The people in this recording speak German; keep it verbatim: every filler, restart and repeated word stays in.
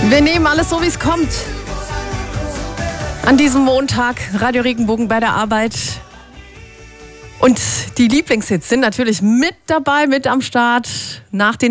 Wir nehmen alles so, wie es kommt. An diesem Montag, Radio Regenbogen bei der Arbeit. Und die Lieblingshits sind natürlich mit dabei, mit am Start. Nach den